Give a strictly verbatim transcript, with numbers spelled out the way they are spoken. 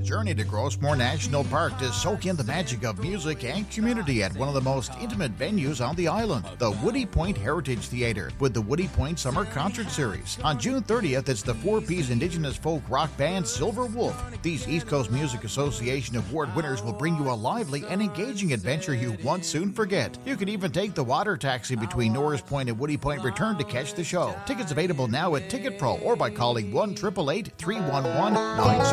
journey to Grossmore National Park to soak in the magic of music and community at one of the most intimate venues on the island, the Woody Point Heritage Theatre, with the Woody Point Summer Concert Series. On June thirtieth, it's the Four Ps Indigenous folk rock band Silver Wolf. These East Coast Music Association award winners will bring you a lively and engaging adventure you won't soon forget. You can even take the water taxi between Norris Point and Woody Point Return to catch the show. Tickets available now at Ticket Pro or by calling one eight eight eight, three one one, nine zero